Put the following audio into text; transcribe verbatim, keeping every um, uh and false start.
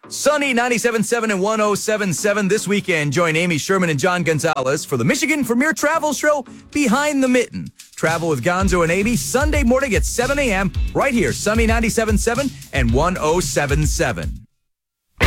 Sunny ninety-seven point seven and one oh seven point seven this weekend. Join Amy Sherman and John Gonzalez for the Michigan Premier Travel Show Behind the Mitten. Travel with Gonzo and Amy Sunday morning at seven a.m. right here, Sunny ninety-seven point seven and one oh seven point seven.